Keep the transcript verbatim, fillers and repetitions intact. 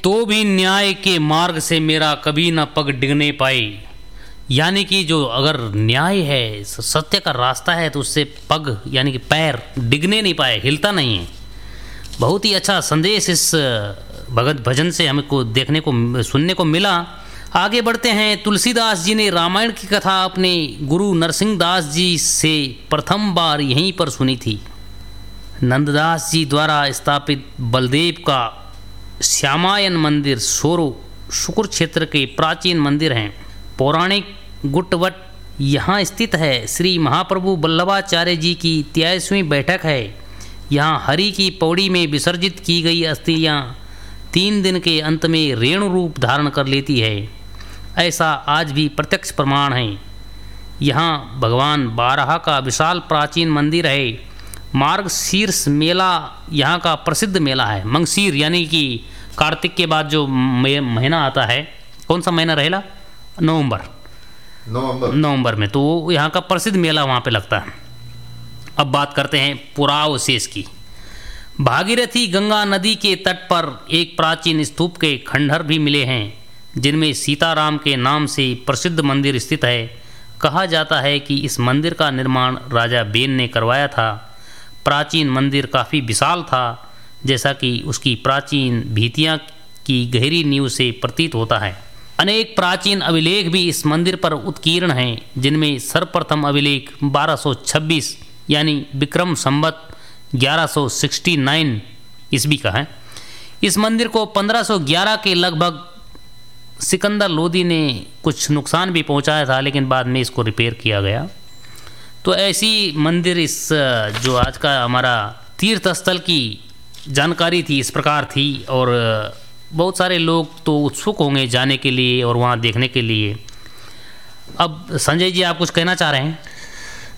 तो भी न्याय के मार्ग से मेरा कभी न पग डिगने पाए। यानी कि जो अगर न्याय है, सत्य का रास्ता है, तो उससे पग यानी कि पैर डिगने नहीं पाए, हिलता नहीं है। बहुत ही अच्छा संदेश इस भगत भजन से हमको देखने को सुनने को मिला। आगे बढ़ते हैं। तुलसीदास जी ने रामायण की कथा अपने गुरु नरसिंह दास जी से प्रथम बार यहीं पर सुनी थी। नंददास जी द्वारा स्थापित बलदेव का श्यामायन मंदिर सोरो शुक्र क्षेत्र के प्राचीन मंदिर हैं। पौराणिक गुटवट यहाँ स्थित है। श्री महाप्रभु वल्लभाचार्य जी की तेईसवीं बैठक है। यहाँ हरि की पौड़ी में विसर्जित की गई अस्थियाँ तीन दिन के अंत में रेणु रूप धारण कर लेती है, ऐसा आज भी प्रत्यक्ष प्रमाण है। यहाँ भगवान बारहा का विशाल प्राचीन मंदिर है। मार्गशीर्ष मेला यहाँ का प्रसिद्ध मेला है। मंगशीर यानी कि कार्तिक के बाद जो महीना आता है, कौन सा महीना रहेगा? नवंबर नवंबर नवंबर में, तो यहाँ का प्रसिद्ध मेला वहाँ पे लगता है। अब बात करते हैं पुरावशेष की। भागीरथी गंगा नदी के तट पर एक प्राचीन स्तूप के खंडहर भी मिले हैं, जिनमें सीताराम के नाम से प्रसिद्ध मंदिर स्थित है। कहा जाता है कि इस मंदिर का निर्माण राजा बेन ने करवाया था। प्राचीन मंदिर काफ़ी विशाल था, जैसा कि उसकी प्राचीन भित्तियाँ की गहरी नींव से प्रतीत होता है। अनेक प्राचीन अभिलेख भी इस मंदिर पर उत्कीर्ण हैं, जिनमें सर्वप्रथम अभिलेख बारह सौ छब्बीस यानी विक्रम संवत ग्यारह सौ उनहत्तर ईस्वी का है। इस मंदिर को पंद्रह सौ ग्यारह के लगभग सिकंदर लोदी ने कुछ नुकसान भी पहुंचाया था, लेकिन बाद में इसको रिपेयर किया गया। तो ऐसी मंदिर इस जो आज का हमारा तीर्थ स्थल की जानकारी थी, इस प्रकार थी। और बहुत सारे लोग तो उत्सुक होंगे जाने के लिए और वहाँ देखने के लिए। अब संजय जी, आप कुछ कहना चाह रहे हैं?